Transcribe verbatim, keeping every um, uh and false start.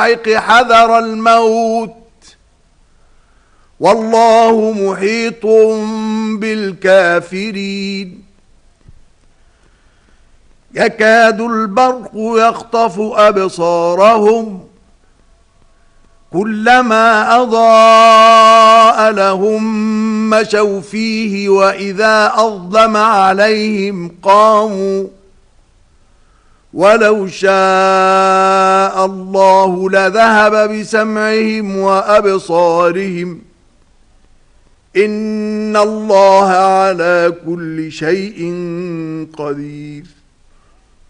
الصاعق حذر الموت والله محيط بالكافرين يكاد البرق يخطف أبصارهم كلما أضاء لهم مشوا فيه وإذا أظلم عليهم قاموا ولو شاء الله لذهب بسمعهم وأبصارهم إن الله على كل شيء قدير